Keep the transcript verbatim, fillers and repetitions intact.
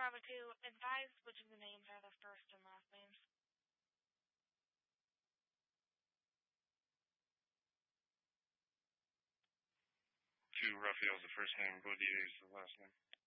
Bravo two, advise which of the names are their first and last names. Two, Raphael's the first name, Baudier is the last name.